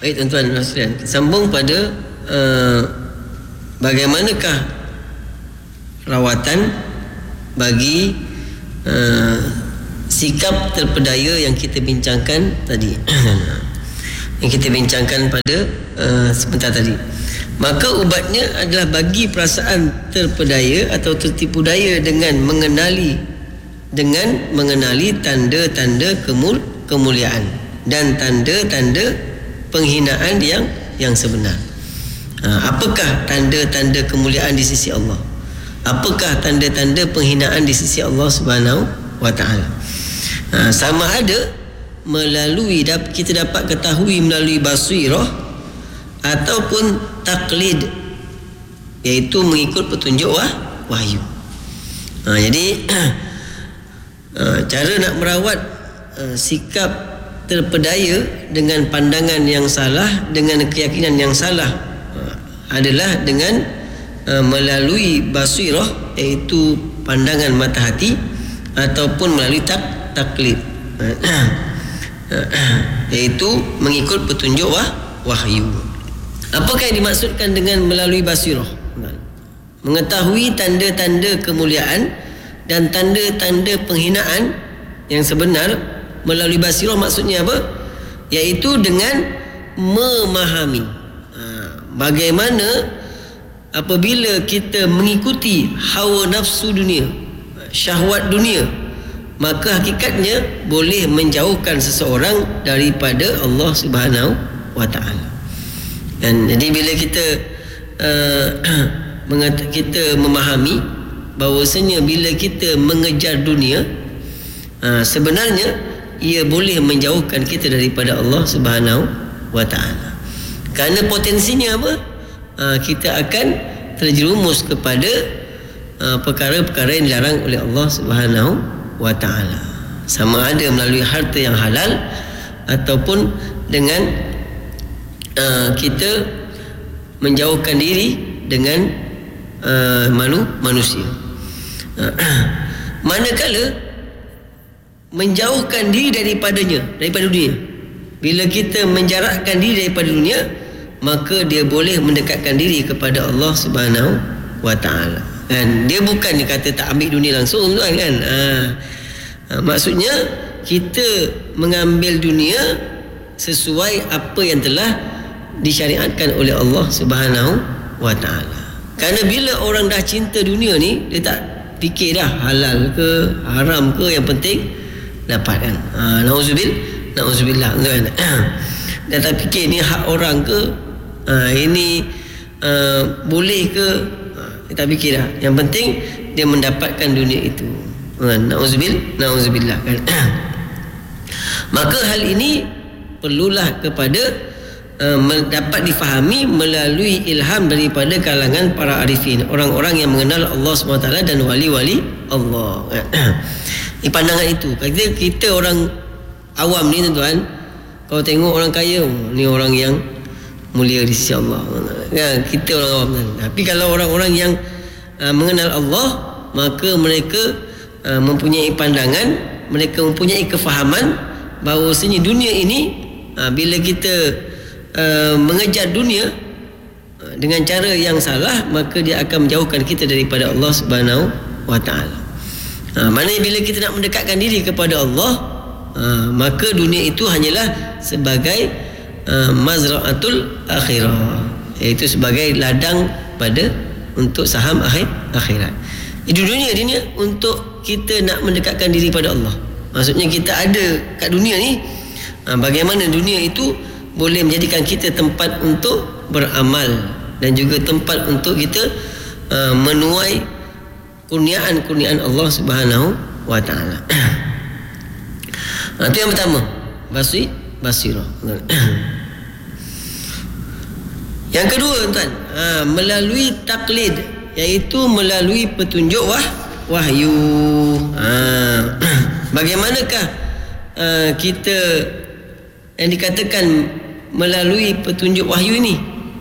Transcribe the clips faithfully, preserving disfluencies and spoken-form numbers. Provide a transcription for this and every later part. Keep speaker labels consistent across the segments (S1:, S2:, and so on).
S1: Baik tuan-tuan dan sekalian, sambung pada uh, bagaimanakah rawatan bagi uh, sikap terpedaya yang kita bincangkan tadi. Yang kita bincangkan pada uh, sebentar tadi. Maka ubatnya adalah bagi perasaan terpedaya atau tertipu daya dengan mengenali dengan mengenali tanda-tanda kemul, kemuliaan dan tanda-tanda penghinaan yang yang sebenar. Ha, apakah tanda-tanda kemuliaan di sisi Allah? Apakah tanda-tanda penghinaan di sisi Allah Subhanahu wa taala? Ha, sama ada melalui kita dapat ketahui melalui basirah ataupun taklid, iaitu mengikut petunjuk wah, wahyu. Ha, jadi ha, cara nak merawat ha, sikap terpedaya dengan pandangan yang salah, dengan keyakinan yang salah ha, adalah dengan ha, melalui basirah, iaitu pandangan mata hati, ataupun melalui tak, taklid ha, iaitu mengikut petunjuk wah, wahyu. Apakah yang dimaksudkan dengan melalui basirah? Mengetahui tanda-tanda kemuliaan dan tanda-tanda penghinaan yang sebenar melalui basirah maksudnya apa? Iaitu dengan memahami ha, bagaimana apabila kita mengikuti hawa nafsu dunia, syahwat dunia, maka hakikatnya boleh menjauhkan seseorang daripada Allah Subhanahu wa taala. Dan jadi bila kita uh, kita memahami bahawasanya bila kita mengejar dunia, uh, sebenarnya ia boleh menjauhkan kita daripada Allah Subhanahu wa taala. Kerana potensinya apa? Uh, kita akan terjerumus kepada uh, perkara-perkara yang dilarang oleh Allah Subhanahu wa ta'ala, sama ada melalui harta yang halal ataupun dengan uh, kita menjauhkan diri dengan uh, manu, manusia. uh, manakala menjauhkan diri daripadanya, daripada dunia, bila kita menjarakkan diri daripada dunia, maka dia boleh mendekatkan diri kepada Allah Subhanahu wa ta'ala. Kan, dia bukan dia kata tak ambil dunia langsung tuan kan. Ha, ha, maksudnya kita mengambil dunia sesuai apa yang telah disyariatkan oleh Allah Subhanahu wa taala. Kerana bila orang dah cinta dunia ni, dia tak fikir dah halal ke haram ke, yang penting dapat kan. Ha, nauzubil nauzubillah kan. Dia tak fikir ni hak orang ke, ha, ini uh, boleh ke, kita fikir dah. Yang penting dia mendapatkan dunia itu. Nauzubil, nauzubillah kan. Maka hal ini perlulah kepada uh, dapat difahami melalui ilham daripada kalangan para arifin, orang-orang yang mengenal Allah subhanahu wa taala dan wali-wali Allah. Ini pandangan itu. Kita, kita orang awam ni tuan-tuan, kalau tengok orang kaya, ni orang yang mulia di sisi Allah kan, kita orang awam kan. Tapi kalau orang-orang yang uh, mengenal Allah, maka mereka uh, mempunyai pandangan, mereka mempunyai kefahaman bahawasanya dunia ini uh, bila kita uh, mengejar dunia uh, dengan cara yang salah, maka dia akan menjauhkan kita daripada Allah Subhanahu wa taala. Uh, maknanya bila kita nak mendekatkan diri kepada Allah, uh, maka dunia itu hanyalah sebagai Uh, mazra'atul akhirah, iaitu sebagai ladang pada untuk saham akhir akhirat. Di dunia ini untuk kita nak mendekatkan diri pada Allah. Maksudnya kita ada kat dunia ni, uh, bagaimana dunia itu boleh menjadikan kita tempat untuk beramal dan juga tempat untuk kita uh, menuai kurniaan-kurniaan Allah Subhanahu wa taala. Itu yang pertama, basir basirah. Yang kedua tuan, ha, melalui taklid, iaitu melalui petunjuk wah, wahyu. Ha, bagaimanakah uh, kita yang dikatakan melalui petunjuk wahyu ini?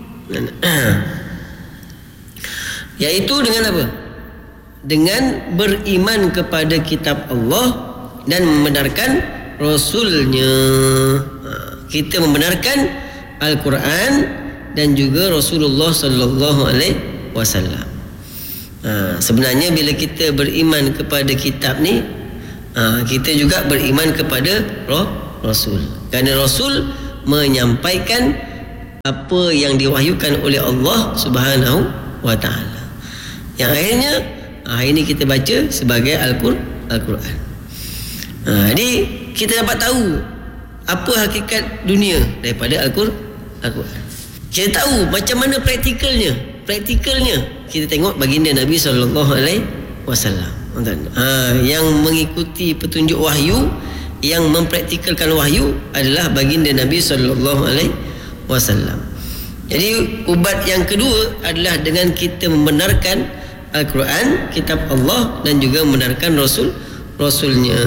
S1: Iaitu dengan apa? Dengan beriman kepada kitab Allah dan membenarkan Rasulnya. Kita membenarkan Al-Quran dan juga Rasulullah sallallahu alaihi wasallam. Ha, sebenarnya bila kita beriman kepada kitab ni, ha, kita juga beriman kepada roh Rasul. Kerana Rasul menyampaikan apa yang diwahyukan oleh Allah Subhanahu wa taala. Yang akhirnya ha, ini kita baca sebagai Al-Quran. Al-Quran. Ha, jadi kita dapat tahu apa hakikat dunia daripada Al-Quran. Al-Quran. Kita tahu macam mana praktikalnya. Praktikalnya kita tengok baginda Nabi sallallahu alaihi wasallam. Ha, yang mengikuti petunjuk wahyu, yang mempraktikalkan wahyu adalah baginda Nabi sallallahu alaihi wasallam. Jadi ubat yang kedua adalah dengan kita membenarkan Al-Quran, kitab Allah, dan juga membenarkan Rasul Rasulnya.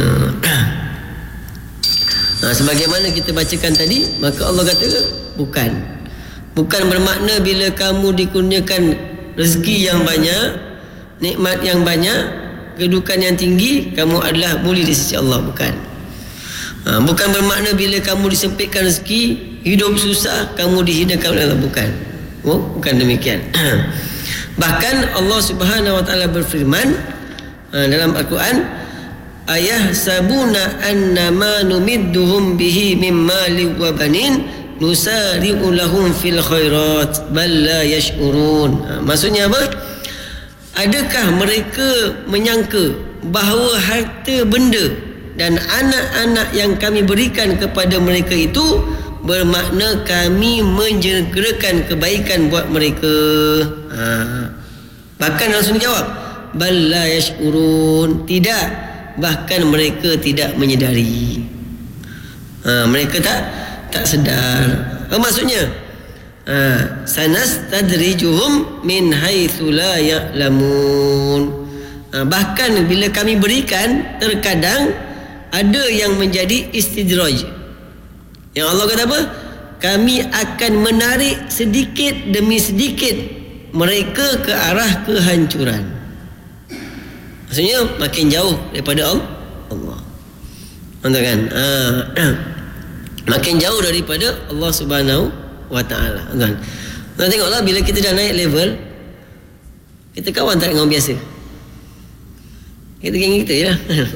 S1: Ha, sebagaimana kita bacakan tadi, maka Allah kata bukan. Bukan bermakna bila kamu dikurniakan rezeki yang banyak, nikmat yang banyak, kedudukan yang tinggi, kamu adalah mulia di sisi Allah. Bukan. Ha, bukan bermakna bila kamu disempitkan rezeki, hidup susah, kamu dihinakan oleh Allah. Bukan. Oh, bukan demikian. Bahkan Allah Subhanahu wa taala berfirman ha, dalam Al-Quran, ayah sabuna annama numidduhum bihi min mali wa banin nusari'u lahum fil khairat bal la yash'urun. Ha, maksudnya apa? Adakah mereka menyangka bahawa harta benda dan anak-anak yang kami berikan kepada mereka itu bermakna kami menyegerakan kebaikan buat mereka? Ha, bahkan Rasul jawab, bal la yash'urun, tidak, bahkan mereka tidak menyedari. Ha, mereka tak tak sedar. Apa maksudnya? Ha, sanastadrijuhum min haitsu la ya'lamun. Ha, bahkan bila kami berikan, terkadang ada yang menjadi istidraj. Yang Allah kata apa? Kami akan menarik sedikit demi sedikit mereka ke arah kehancuran. Maksudnya makin jauh daripada Allah. Betul kan? Ha, makin jauh daripada Allah Subhanahu wa taala. Kan? Nah, tengoklah bila kita dah naik level, kita kawan tak dengan orang biasa. Kita geng kita je lah.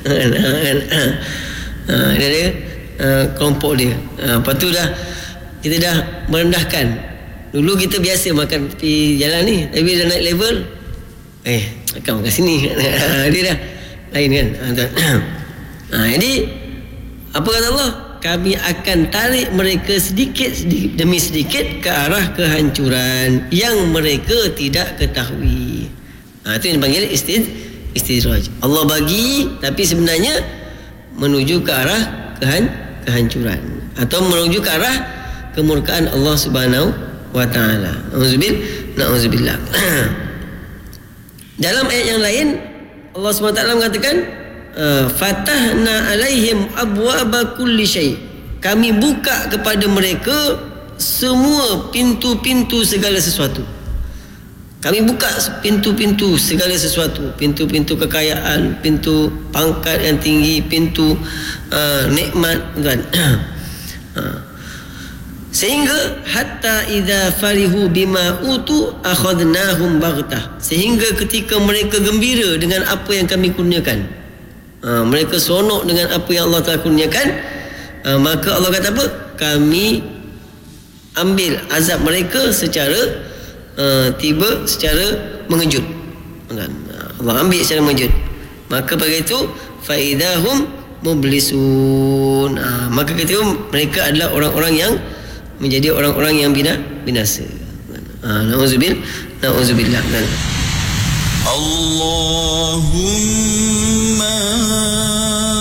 S1: Ha, dia ada uh, kelompok dia. Ha, lepas tu dah kita dah merendahkan. Dulu kita biasa makan tepi jalan ni, tapi dah naik level, eh, akan makan sini. Dia dah lain kan. Ha, jadi apa kata Allah? Kami akan tarik mereka sedikit, sedikit demi sedikit ke arah kehancuran yang mereka tidak ketahui. Ha, itu yang dipanggil istid, istidraj. Allah bagi, tapi sebenarnya menuju ke arah kehan, kehancuran atau menuju ke arah kemurkaan Allah Subhanahu wa taala. Na'udzubillah. Na'udzubillah. Dalam ayat yang lain Allah Subhanahu wa taala mengatakan, Uh, fatahna alaihim abwaba kulli syai. Kami buka kepada mereka semua pintu-pintu segala sesuatu. Kami buka pintu-pintu segala sesuatu, pintu-pintu kekayaan, pintu pangkat yang tinggi, pintu uh, nikmat, kan? uh. Sehingga hatta idza farihu bima utu akhadnahum baghtah. Sehingga ketika mereka gembira dengan apa yang kami kurniakan, Ha, mereka seronok dengan apa yang Allah telah kurniakan, ha, maka Allah kata apa? Kami ambil azab mereka secara uh, tiba, secara mengejut. Allah ambil secara mengejut. Maka pada itu faidahum mublisun. Ha, maka ketika mereka adalah orang-orang yang menjadi orang-orang yang bina, binasa. Ha, na'udzubillah. Na'udzubillah.
S2: Allahumma